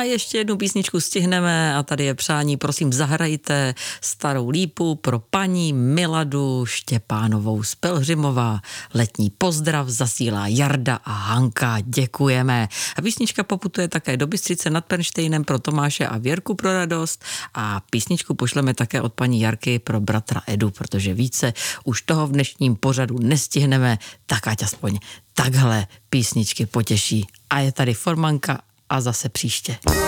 ještě jednu písničku stihneme a tady je přání, prosím zahrajte Starou lípu pro paní Miladu Štěpánovou z Pelhřimova. Letní pozdrav zasílá Jarda a Hanka, děkujeme. A písnička poputuje také do Bystřice nad Pernštejnem pro Tomáše a Věrku pro radost a písničku pošleme také od paní Jarky pro bratra Edu, protože více už toho v dnešním pořadu nestihneme, tak ať aspoň takhle písničky potěší. A je tady Formanka a zase příště.